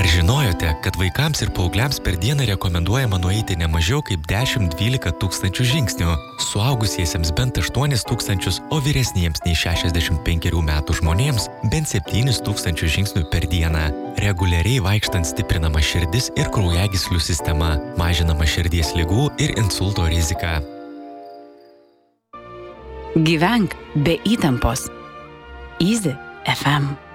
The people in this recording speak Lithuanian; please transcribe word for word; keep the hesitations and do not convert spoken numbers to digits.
Ar žinojote, kad vaikams ir paaugliams per dieną rekomenduojama nueiti ne mažiau kaip dešimt dvylika tūkstančių žingsnių, suaugusiesiems bent aštuonis tūkstančius, o vyresniems nei šešiasdešimt penkerių metų žmonėms bent septynis tūkstančius žingsnių per dieną. Reguliariai vaikštant stiprinama širdis ir kraujagyslių sistema, mažinama širdies ligų ir insulto rizika. Gyvenk be įtampos. Easy F M.